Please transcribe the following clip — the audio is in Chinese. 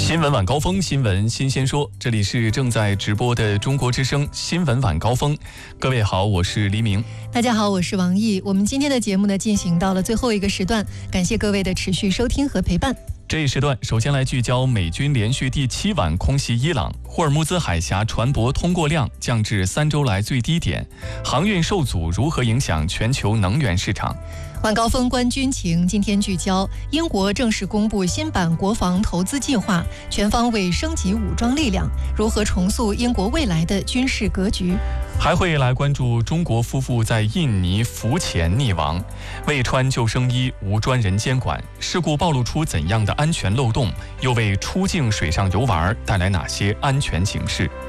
新闻晚高峰，新闻新鲜说，这里是正在直播的中国之声新闻晚高峰。各位好，我是黎明。 大家好，我是王毅。我们今天的节目呢，进行到了最后一个时段，感谢各位的持续收听和陪伴。 这一时段，首先来聚焦美军连续第7晚空袭伊朗，霍尔木兹海峡船舶通过量降至3周来最低点，航运受阻如何影响全球能源市场？ 晚高峰观军情，今天聚焦英国正式公布新版国防投资计划，全方位升级武装力量，如何重塑英国未来的军事格局？ 还会来关注中国夫妇在印尼浮潜溺亡，未穿救生衣无专人监管，事故暴露出怎样的安全漏洞，又为出境水上游玩带来哪些安全警示？